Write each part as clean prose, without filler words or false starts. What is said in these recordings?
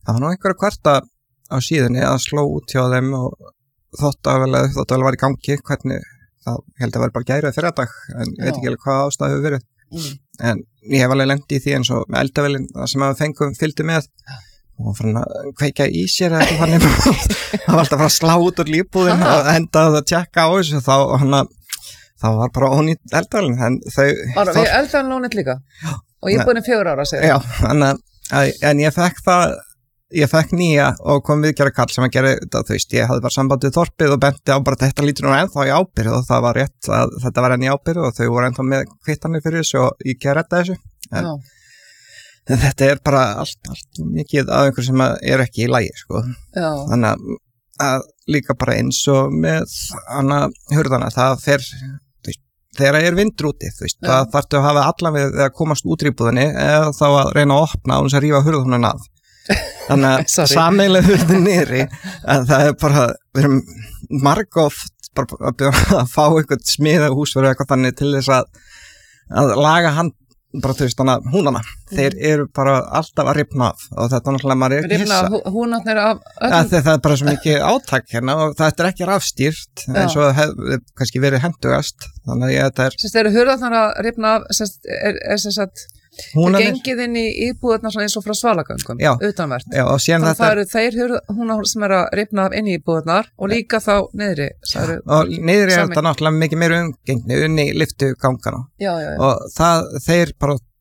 það var nú einhverja kvarta á síðunni að sló út hjá þeim og þóttavel var í gangi hvernig, það held að vera bara gærið fyrir dag, en ég veit ekki alveg hvað ástæða hefur verið en ég hef alveg lent í því eins og með eldavélin sem að fengum fylgdi með og fann að kveikja í sér eða þannig það var alltaf að fara að slá út úr lífbúðin og enda að tjekka á þessu þá var bara ónýtt eldavélin en Var eldavélin ónýtt líka? Já. Og ég búin 4 ára segir. Já, en ég fekk nýja og kom viðgerða kall sem að gera þetta, þú veist, ég hafði bara sambandið þorpið og benti á bara þetta lítur nú ennþá í ábyrgð og það var rétt að þetta var enn í ábyrgð og þau voru ennþá með kvittanir fyrir þessu og ég ekki að redda þessu. En þetta bara allt mikið af einhver sem er ekki í lagi, sko. Já. Þannig að líka bara eins og með hurðana, það fer, þegar vindur úti, þú veist, það þarftu að hafa allan við að komast út í íbúðinni eða þá að reyna að opna og þess að rífa hurðunum af. Þannig að sameiginlega hurðin niðri, en það bara, við erum margoft bara að fá eitthvað smiðahús fyrir eitthvað þannig til þess að laga hann, bara þú veist, þannig að húnana, þeir eru bara alltaf að rifna af og þetta náttúrulega maður er ekki hissa. Rifna húnarnir af öllum? Það er bara svo mikið átak hérna og þetta er ekki rafstýrt eins og hefði kannski verið hentugast, þannig að þetta er... Sérst, eru hurðarnar að rifna af, sérst, gengið inn í íbúðarnar eins og frá svalagöngum, utanvert. Já, og síðan þetta... Það eru þeir húnar sem eru að rifna af inn í íbúðarnar og líka þá niðri. Og niðri er þetta náttúrulega mikið meira umgengni unni í lyftugangana. Já. Og þeir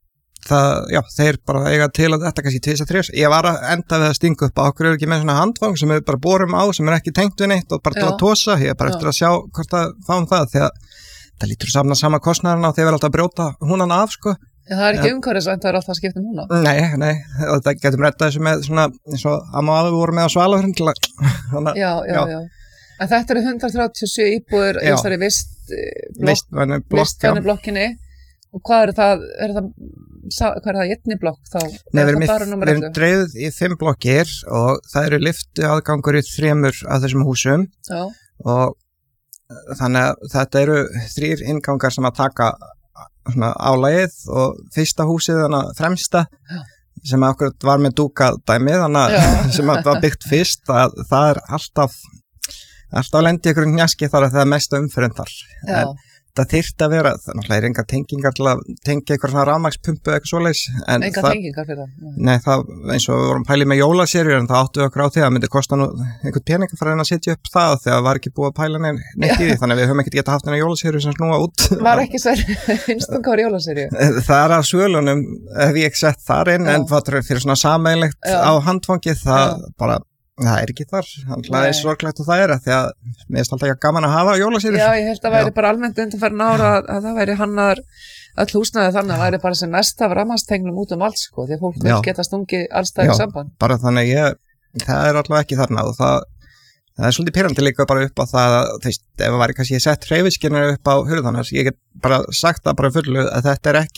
bara eiga til að þetta kannski 2-3. Ég var að enda við að stinga upp á okkur ekki með svona handfang sem við bara borum á sem er ekki tengt við neitt og bara til að tósa. Ég er bara eftir að sjá hvort að fáum það því að það lítur sama kostnaðurinn á því að við alltaf að brjóta húnana af, sko. Það er ekki umhverfisvænt, það er alltaf að skipta húna. Nei, og það getum reddað þessu með svona, eins og amma afi voru með á Svalahurinn. Já. En þetta eru 137 íbúðir í þessari vistvænu blokkinni. Og hvað er það einni blokk þá? Nei, við erum dreifð í 5 blokkir og það eru lyftu aðgangur í 3 af þessum húsum. Já. Og þannig að þetta eru 3 inngangar sem að taka álagið og fyrsta húsið þannig fremsta sem akkurat var með dúkadæmi þannig sem var byggt fyrst að það er alltaf lendi ykkur njaski þar að það er mest umferðin þar en það þyrfti að vera, það náttúrulega er enga tengingar til að tengja eitthvað svona rafmagnspumpu eitthvað svoleiðis. Enga tengingar fyrir það? Nei, það eins og við vorum pælið með jólaserjur en það áttu við okkur á því að myndi kosta nú einhvern pening að fara að setja upp það þegar það var ekki búið að pæla neitt í því þannig að við höfum ekkert getað haft neina jólaserju sem snúa út. Var ekki sér einstakar jólaserju? Það er af svölunum hef ég ekki sett þar inn en það fyrir svona sameiginlegt á handfangi það er ekki þar, það er sorglegt og það er því að mér finnst alltaf ekki gaman að hafa jólasýrur. Já, ég held að væri bara almennt undanfarin ára að það væri hannar öll húsnæði þannig að væri bara sem mest af rafmagnstenglum út allt sko, því að fólk vil geta stungið allstæði samband. Bara þannig það er alltaf ekki þarna og það er svolítið pirrandi líka bara upp á það að þú veist, ef það væri kannski ég sett hreyfiskynir upp á hurðarnar, ég get bara sagt það bara fullu að þetta er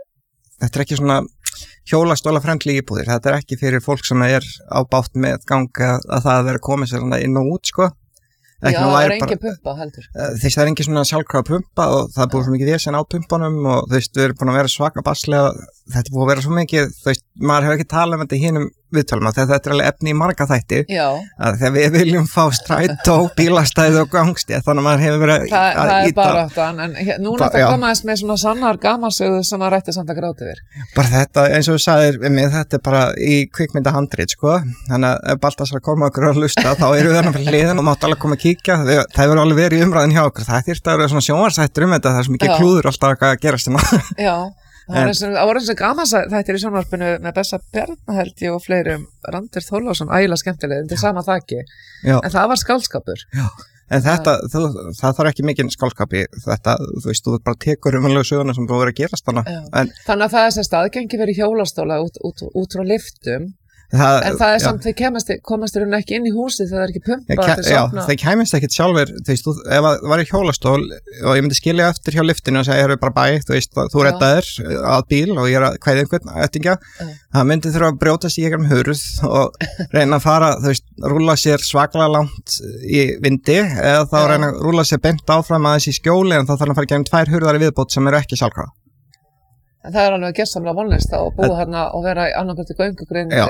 ekki svona hjólastóla frendli íbúðir, þetta er ekki fyrir fólk sem er á bátt með ganga að það vera komið sér inn og út, sko. Já, það er engin pumpa heldur. Þess það er engin svona sjálfkrafa pumpa og það er búið svo mikið vesen á pumpunum og þú veist, við erum búin að vera svaka baslega, þetta er búið að vera svo mikið, þú veist, maður hefur ekki talað um þetta í hinum viðtölum að þetta er alveg efni í marga þætti. Já. Þegar við viljum fá strætó, bílastæði og gangstétt, þannig að maður hefur verið að íta. Það er bara þetta, en núna þetta komaðist með svona sannar gamansögu sem maður rætti samt að gráta yfir. Bara þetta, eins og þú sagðir við mig, þetta er bara í kvikmyndahandrit, sko. Þannig að ef Baltasar koma okkur að hlusta, þá eru við þarna fyrir hliðin og mátt alveg koma að kíkja. Það hefur alveg verið í umræðin hjá okkur. Það þyrfti að vera svona sjónvarpsþættir þetta, það er svo mikið klúður alltaf að gerast hérna. Já. Það voru eins og gaman þættir í sjónvarpinu með Bessa Bjarna held ég og fleirum Randir Þorláksson, ægilega skemmtileg undir sama þaki, en það var skáldskapur. Já, en þetta, það þarf ekki mikinn skáldskap í þetta, þú veist, þú bara tekur umhverflega söguna sem búið að vera að gerast þannig. Þannig að það er sérst aðgengi verið hjólastóla út frá lyftum. En það er samt, þeir komast í raun ekki inn í húsið þegar það er ekki pumpa Já, þeir kæmist ekkit sjálfur, þú veist, ef það var í hjólastól og ég myndi skilja eftir hjá lyftinu og segja, ég er bara bæ, þú veist, þú reddaðir að bíl og ég er að kvæði einhvern ættingja, það myndi þurfa að brjótast í einhverjum hurð og reyna að fara, þú veist, rúlla sér svaklega langt í vindi eða þá reyna að rúlla sér bent áfram aðeins í skjóli en þá þarf að fara gegnum 2 hurðar í viðbót sem eru ekki sjálfkrafa. En það er alveg gersamlega vonlist að búa hérna og vera í annarkvæmstu göngugrind